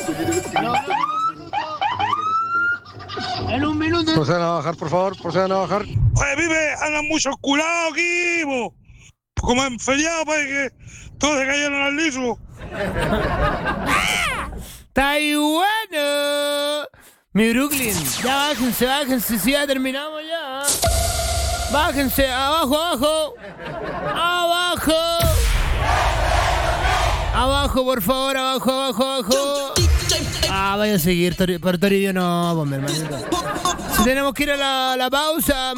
En un minuto. Procedan a bajar, por favor, procedan a bajar. Oye, pibe, andan muchos culados aquí, bo. Como en feriado, parece que todos se cayeron al liso. ¡Está ahí bueno! Mi Brooklyn, ya bájense, si ya terminamos ya. Bájense, abajo. Abajo, por favor, abajo. Vaya a seguir, por Toribio no, pues, mi hermanito. Si tenemos que ir a la pausa,